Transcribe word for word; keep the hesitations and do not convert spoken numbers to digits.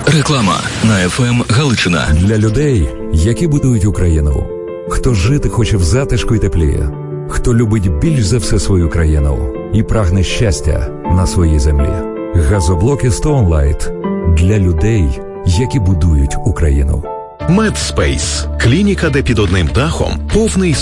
Реклама на еф ем Галичина. Для людей, які будують Україну. Хто жити хоче в затишку й теплі. Хто любить більш за все свою країну і прагне щастя на своїй землі. Газоблоки Stoneline для людей, які будують Україну. Медспейс – клініка, де під одним дахом повний